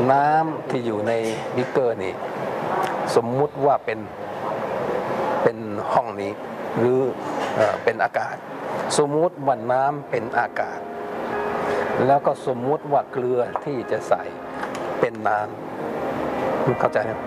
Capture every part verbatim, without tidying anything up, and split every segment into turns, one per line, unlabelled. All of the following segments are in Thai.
น้ำที่อยู่ในบิ๊กเกอร์นี่สมมุติว่าเป็นเป็นห้องนี้หรือเอ่อเป็นอากาศสมมุติว่าน้ำเป็นอากาศแล้วก็สมมุติว่าเกลือที่จะใส่เป็นน้ำเข้าใจไหม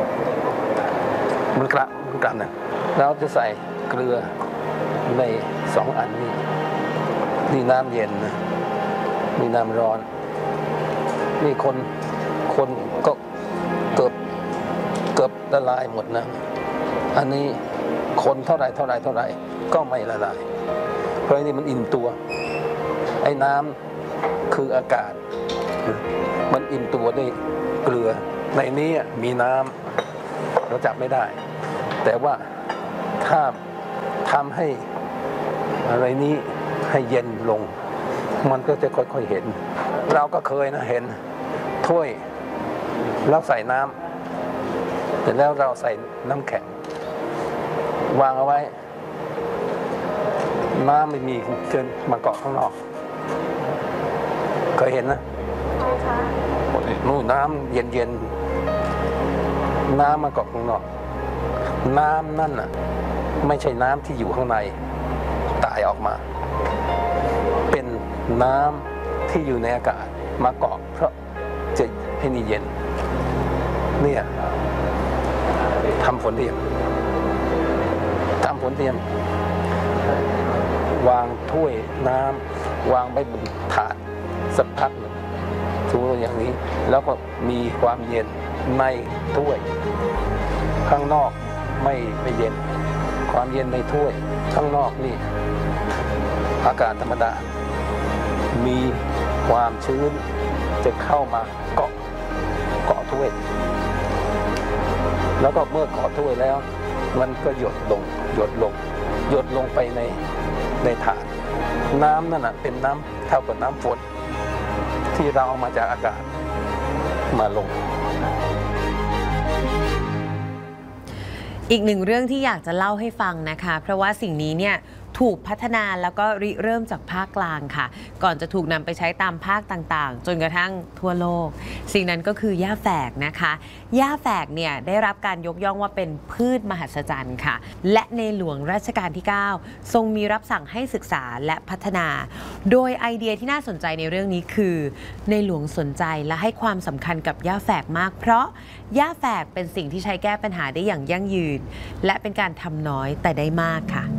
มันกระมันกระนะเราจะใส่เกลือในสองอันนี้นี่น้ำเย็นนะนี่น้ำร้อนนี่คนคนก็เกือบเกือบละลายหมดนะอันนี้คนเท่าไรเท่าไรเท่าไรก็ไม่ละลายเพราะนี่มันอิ่มตัวไอ้น้ำคืออากาศมันอิ่มตัวด้วยเกลือในนี้มีน้ำเราจับไม่ได้แต่ว่าถ้าทำให้อะไรนี้ให้เย็นลงมันก็จะค่อยๆเห็นเราก็เคยนะเห็นถ้วยเราใส่น้ำเสร็จแล้วเราใส่น้ำแข็งวางเอาไว้น้ำไม่มีเกินมาเกาะข้างนอกเคยเห็นนะนู่นน้ำเย็นๆน้ำมาเกาะข้างนอกน้ำนั่นน่ะไม่ใช่น้ำที่อยู่ข้างในตายออกมาเป็นน้ำที่อยู่ในอากาศมาเกาะเพราะจะให้นี่เย็นเนี่ยทำฝนเทียมทำฝนเทียมวางถ้วยน้ำวางไว้บนถาดสักพักหนึ่งสมมติอย่างนี้แล้วก็มีความเย็นในถ้วยข้างนอกไม่ไม่เย็นความเย็นในถ้วยข้างนอกนี่อากาศธรรมดามีความชื้นจะเข้ามาเกาะเกาะถ้วยแล้วก็เมื่อเกาะถ้วยแล้วมันก็หยดลงหยดลงหยดลงไปในในถาดน้ำนั่นน่ะเป็นน้ำเท่ากับน้ำฝนที่เราเอามาจากอากาศมาลง
อีกหนึ่งเรื่องที่อยากจะเล่าให้ฟังนะคะเพราะว่าสิ่งนี้เนี่ยถูกพัฒนาแล้วก็ริเริ่มจากภาคกลางค่ะก่อนจะถูกนำไปใช้ตามภาคต่างๆจนกระทั่งทั่วโลกสิ่งนั้นก็คือหญ้าแฝกนะคะหญ้าแฝกเนี่ยได้รับการยกย่องว่าเป็นพืชมหัศจรรย์ค่ะและในหลวงรัชกาลที่เก้าทรงมีรับสั่งให้ศึกษาและพัฒนาโดยไอเดียที่น่าสนใจในเรื่องนี้คือในหลวงสนใจและให้ความสำคัญกับหญ้าแฝกมากเพราะหญ้าแฝกเป็นสิ่งที่ใช้แก้ปัญหาได้อย่างยั่งยืนและเป็นการทำน้อยแต่ได้มากค่ะ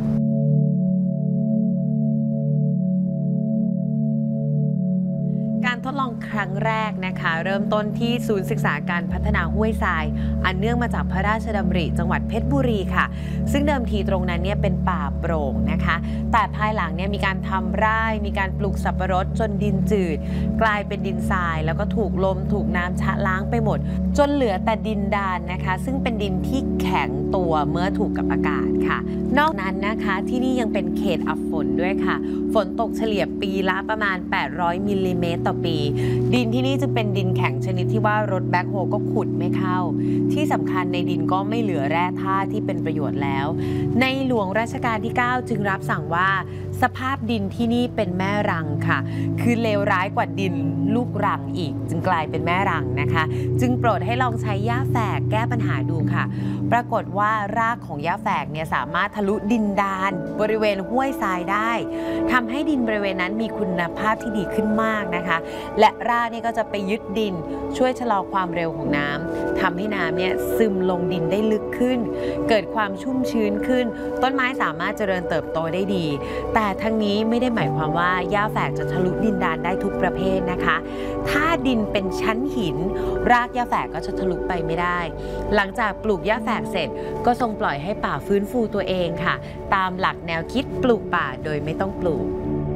การทดลองครั้งแรกนะคะเริ่มต้นที่ศูนย์ศึกษาการพัฒนาห้วยทรายอันเนื่องมาจากพระราชดำริจังหวัดเพชรบุรีค่ะซึ่งเดิมทีตรงนั้นเนี่ยเป็นป่าโปร่งนะคะแต่ภายหลังเนี่ยมีการทำไร่มีการปลูกสับปะรดจนดินจืดกลายเป็นดินทรายแล้วก็ถูกลมถูกน้ำชะล้างไปหมดจนเหลือแต่ดินดานนะคะซึ่งเป็นดินที่แข็งตัวเมื่อถูกกับอากาศค่ะนอกนั้นนะคะที่นี่ยังเป็นเขตอับฝนด้วยค่ะฝนตกเฉลี่ยปีละประมาณแปดร้อยมิลลิเมตรต่อปีดินที่นี่จะเป็นดินแข็งชนิดที่ว่ารถแบ็คโฮก็ขุดไม่เข้าที่สำคัญในดินก็ไม่เหลือแร่ธาตุที่เป็นประโยชน์แล้วในหลวงรัชกาลที่เก้าจึงรับสั่งว่าสภาพดินที่นี่เป็นแม่รังค่ะคือเลวร้ายกว่าดินลูกรังอีกจึงกลายเป็นแม่รังนะคะจึงโปรดให้ลองใช้หญ้าแฝกแก้ปัญหาดูค่ะปรากฏว่ารากของหญ้าแฝกเนี่ยสามารถทะลุดินดานบริเวณห้วยทรายได้ทำให้ดินบริเวณนั้นมีคุณภาพที่ดีขึ้นมากนะคะและรากนี่ก็จะไปยึดดินช่วยชะลอความเร็วของน้ำทำให้น้ำเนี่ยซึมลงดินได้ลึกขึ้นเกิดความชุ่มชื้นขึ้นต้นไม้สามารถเจริญเติบโตได้ดีแต่ทั้งนี้ไม่ได้หมายความว่าหญ้าแฝกจะทะลุดินดานได้ทุกประเภทนะคะถ้าดินเป็นชั้นหินรากหญ้าแฝกก็จะทะลุไปไม่ได้หลังจากปลูกหญ้าแฝกเสร็จก็ทรงปล่อยให้ป่าฟื้นฟูตัวเองค่ะตามหลักแนวคิดปลูกป่าโดยไม่ต้องปลูก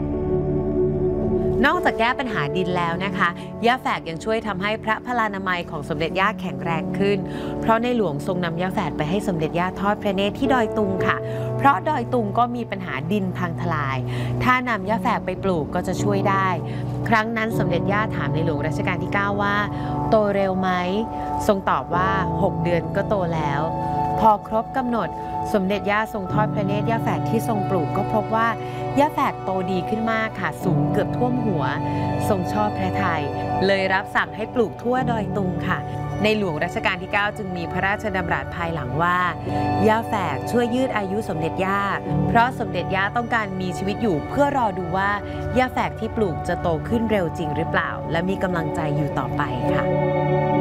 นอกจากแก้ปัญหาดินแล้วนะคะหญ้าแฝกยังช่วยทำให้พระพลานามัยของสมเด็จย่าแข็งแรงขึ้นเพราะในหลวงทรงนำหญ้าแฝกไปให้สมเด็จย่าทอดพระเนตรที่ดอยตุงค่ะเพราะดอยตุงก็มีปัญหาดินพังทลายถ้านำหญ้าแฝกไปปลูกก็จะช่วยได้ครั้งนั้นสมเด็จย่าถามในหลวงรัชกาลที่เก้าว่าโตเร็วไหมทรงตอบว่าหกเดือนก็โตแล้วพอครบกำหนดสมเด็จย่าทรงทอดพระเนตรย่าแฝกที่ทรงปลูกก็พบว่าย่าแฝกโตดีขึ้นมากค่ะสูงเกือบท่วมหัวทรงชอบพระทัยเลยรับสั่งให้ปลูกทั่วดอยตุงค่ะในหลวงรัชกาลที่ เก้า จึงมีพระราชดำรัสภายหลังว่าย่าแฝกช่วยยืดอายุสมเด็จย่าเพราะสมเด็จย่าต้องการมีชีวิตอยู่เพื่อรอดูว่าย่าแฝกที่ปลูกจะโตขึ้นเร็วจริงหรือเปล่าและมีกำลังใจอยู่ต่อไปค่ะ